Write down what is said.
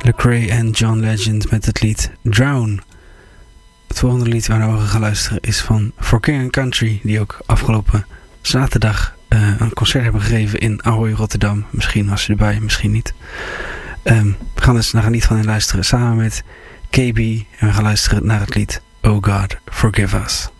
Lecrae en John Legend met het lied Drown. Het volgende lied waar we gaan luisteren is van For King and Country, die ook afgelopen zaterdag een concert hebben gegeven in Ahoy, Rotterdam. Misschien was ze erbij, misschien niet. We gaan dus naar een lied van hen luisteren samen met KB en we gaan luisteren naar het lied Oh God, Forgive Us.